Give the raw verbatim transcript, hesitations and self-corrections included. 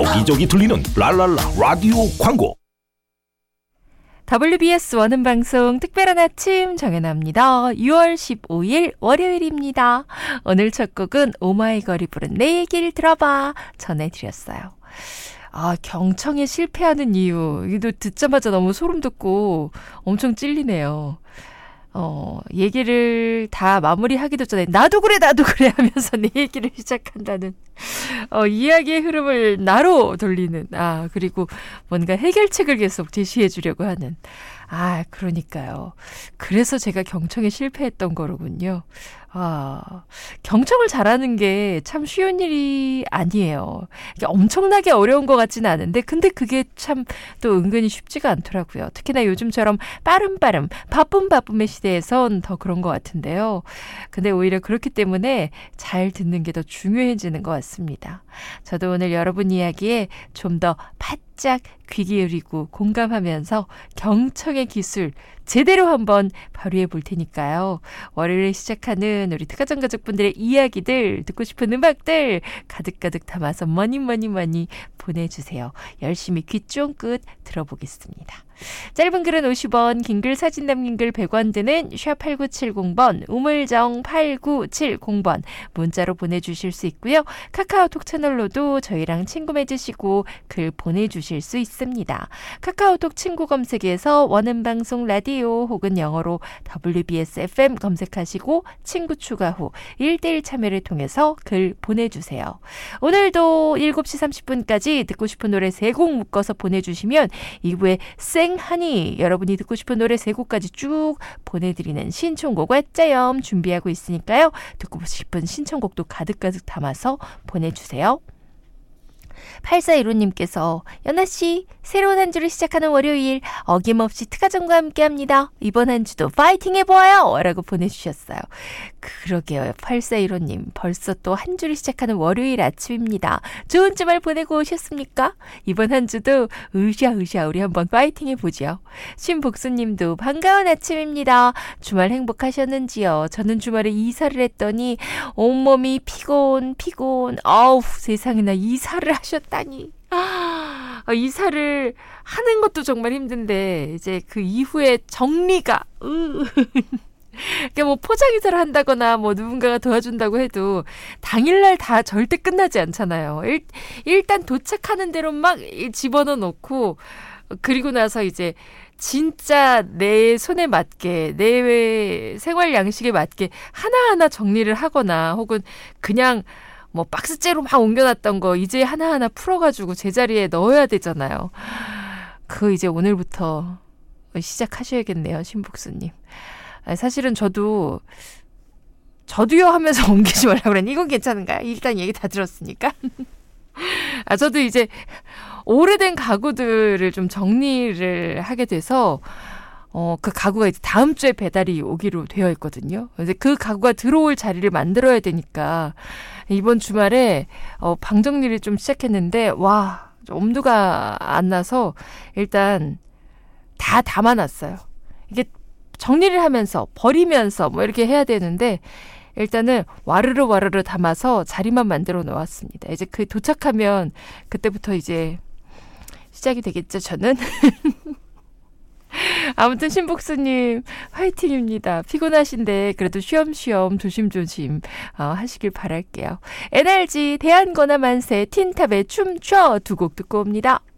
여기저기 들리는 랄랄라 라디오 광고. 더블유비에스 원음방송 특별한 아침 정연아입니다. 유월 십오일 월요일입니다. 오늘 첫 곡은 오마이걸이 부른 내 얘기를 들어봐 전해드렸어요. 아, 경청에 실패하는 이유, 이거 듣자마자 너무 소름 돋고 엄청 찔리네요. 어, 얘기를 다 마무리하기도 전에 나도 그래 나도 그래 하면서 내 얘기를 시작한다는 어, 이야기의 흐름을 나로 돌리는, 아, 그리고 뭔가 해결책을 계속 제시해 주려고 하는, 아, 그러니까요. 그래서 제가 경청에 실패했던 거로군요. 아, 경청을 잘하는 게 참 쉬운 일이 아니에요. 엄청나게 어려운 것 같지는 않은데, 근데 그게 참 또 은근히 쉽지가 않더라고요. 특히나 요즘처럼 빠름빠름, 바쁨바쁨의 시대에선 더 그런 것 같은데요. 근데 오히려 그렇기 때문에 잘 듣는 게 더 중요해지는 것 같습니다. 저도 오늘 여러분 이야기에 좀 더 바짝 귀 기울이고 공감하면서 경청의 기술 제대로 한번 발휘해 볼 테니까요. 월요일에 시작하는 우리 특가정 가족분들의 이야기들, 듣고 싶은 음악들 가득가득 담아서 많이 많이 많이 보내주세요. 열심히 귀 쫑긋 들어보겠습니다. 짧은 글은 오십 원, 긴 글 사진 남긴 글 백 원 드는 샵 팔구칠공 번, 우물정 팔구칠공 번 문자로 보내주실 수 있고요. 카카오톡 채널로도 저희랑 친구 맺으시고 글 보내주실 수 있습니다. 카카오톡 친구 검색에서 원음방송 라디오 혹은 영어로 더블유비에스 에프엠 검색하시고 친구 추가 후 일 대일 참여를 통해서 글 보내주세요. 오늘도 일곱 시 삼십 분까지 듣고 싶은 노래 세 곡 묶어서 보내주시면 이 부에 생하니 여러분이 듣고 싶은 노래 세 곡까지 쭉 보내드리는 신청곡 외짜염 준비하고 있으니까요. 듣고 싶은 신청곡도 가득가득 담아서 보내주세요. 팔사일오님께서 연아씨, 새로운 한 주를 시작하는 월요일 어김없이 특가정과 함께합니다. 이번 한 주도 파이팅 해보아요 라고 보내주셨어요. 그러게요. 팔사일오님, 벌써 또 한 주를 시작하는 월요일 아침입니다. 좋은 주말 보내고 오셨습니까? 이번 한 주도 으쌰으쌰 우리 한번 파이팅 해보죠. 신복수님도 반가운 아침입니다. 주말 행복하셨는지요? 저는 주말에 이사를 했더니 온몸이 피곤 피곤. 아우, 세상에나 이사를 하셨다니. 아, 이사를 하는 것도 정말 힘든데 이제 그 이후에 정리가 으. 그러니까 뭐 포장 이사를 한다거나 뭐 누군가가 도와준다고 해도 당일날 다 절대 끝나지 않잖아요. 일, 일단 도착하는 대로 막 집어넣어 놓고 그리고 나서 이제 진짜 내 손에 맞게 내 생활 양식에 맞게 하나하나 정리를 하거나 혹은 그냥 뭐 박스째로 막 옮겨놨던 거 이제 하나하나 풀어가지고 제자리에 넣어야 되잖아요. 그거 이제 오늘부터 시작하셔야겠네요, 신복수님. 사실은 저도 저도요 하면서 옮기지 말라고 그랬는데 이건 괜찮은가요? 일단 얘기 다 들었으니까. 아, 저도 이제 오래된 가구들을 좀 정리를 하게 돼서 어, 그 가구가 이제 다음 주에 배달이 오기로 되어 있거든요. 이제 그 가구가 들어올 자리를 만들어야 되니까 이번 주말에 어, 방 정리를 좀 시작했는데 와, 엄두가 안 나서 일단 다 담아놨어요. 이게 정리를 하면서 버리면서 뭐 이렇게 해야 되는데 일단은 와르르 와르르 담아서 자리만 만들어 놓았습니다. 이제 그 도착하면 그때부터 이제 시작이 되겠죠, 저는. 아무튼 신복수님 화이팅입니다. 피곤하신데 그래도 쉬엄쉬엄 조심조심 어, 하시길 바랄게요. 엔알지 대한권화 만세 틴탑의 춤춰 두 곡 듣고 옵니다.